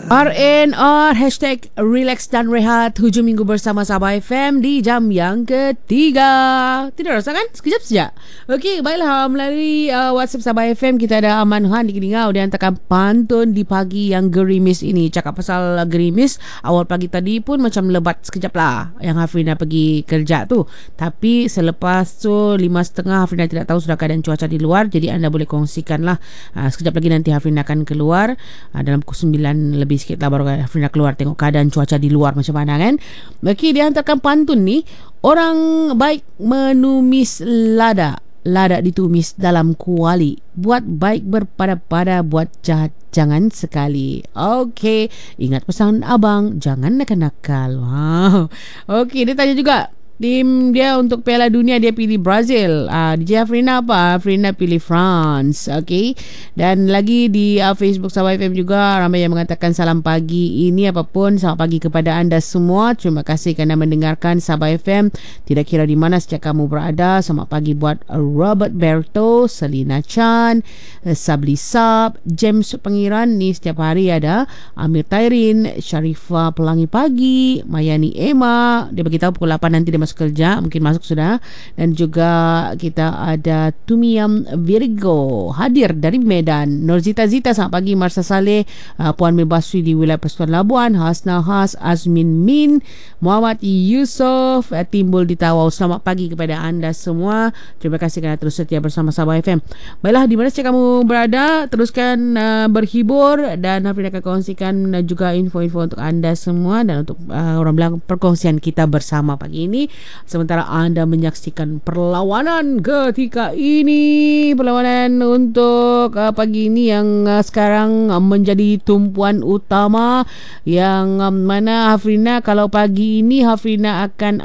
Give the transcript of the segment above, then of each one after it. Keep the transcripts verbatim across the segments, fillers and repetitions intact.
R N R Hashtag Relax dan Rehat hujung minggu bersama Sabah F M di jam yang ketiga. Tidak rasa kan? Sekejap saja. Okey, baiklah, melalui uh, WhatsApp Sabah F M kita ada Aman Han di Keningau. Dia hantarkan pantun di pagi yang gerimis ini. Cakap pasal uh, gerimis, awal pagi tadi pun macam lebat sekejap lah yang Hafrina pergi kerja tu. Tapi selepas tu lima setengah Hafrina tidak tahu sudah keadaan cuaca di luar. Jadi anda boleh kongsikan lah. uh, Sekejap lagi nanti Hafrina akan keluar uh, dalam pukul sembilan lebih sikit lah baru Hafrina keluar tengok keadaan cuaca di luar macam mana kan. Okey, dia hantarkan pantun ni. Orang baik menumis lada, lada ditumis dalam kuali. Buat baik berpada-pada, buat jahat jangan sekali. Okey, ingat pesan abang, jangan nakal-nakal. Wow. Okey, dia tanya juga tim dia untuk Piala Dunia, dia pilih Brazil. uh, D J Hafrina apa? Hafrina pilih France. Okey. Dan lagi di uh, Facebook Sabah F M juga ramai yang mengatakan salam pagi ini apapun. Selamat pagi kepada anda semua. Terima kasih kerana mendengarkan Sabah F M. Tidak kira di mana sejak kamu berada. Selamat pagi buat Robert Berto, Selina Chan, Sabli Sab, James Pengiran ni setiap hari ada. Amir Tairin, Sharifah Pelangi Pagi, Mayani Emma. Dia beritahu pukul lapan nanti dia masuk kerja, mungkin masuk sudah. Dan juga kita ada Tumiam Virgo hadir dari Medan. Norzita Zita, selamat pagi. Marsa Saleh, uh, Puan Mir Basri di wilayah Persekutuan Labuan, Hasna Has, Azmin Min, Muhammad Yusof, uh, timbul di Tawau. Selamat pagi kepada anda semua. Terima kasih kerana terus setia bersama Sabah F M. Baiklah, di mana saja kamu berada, teruskan uh, berhibur dan Hafrina akan kongsikan uh, juga info-info untuk anda semua dan untuk uh, orang bilang perkongsian kita bersama pagi ini. Sementara anda menyaksikan perlawanan ketika ini, perlawanan untuk uh, pagi ini yang uh, sekarang uh, menjadi tumpuan utama, yang uh, mana Hafrina kalau pagi ini Hafrina akan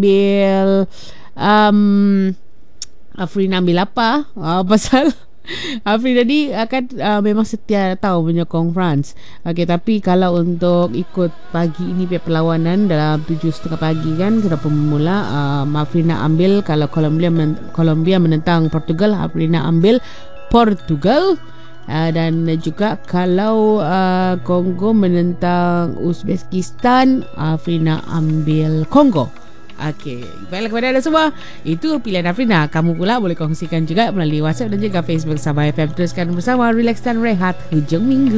ambil um, Hafrina ambil apa? Uh, pasal Hafri tadi akan uh, memang setia tahu menyokong France. Okey, tapi kalau untuk ikut pagi ini pihak perlawanan dalam tujuh setengah pagi kan sudah pemula, uh, Hafrina ambil kalau Colombia men- Colombia menentang Portugal, Hafrina ambil Portugal. Uh, dan juga kalau uh, Kongo menentang Uzbekistan, Hafrina ambil Kongo. Okey, baiklah kepada anda semua, itu pilihan Hafrina. Kamu pula boleh kongsikan juga melalui WhatsApp dan juga Facebook Sabah F M. Teruskan bersama Relax dan Rehat hujung minggu.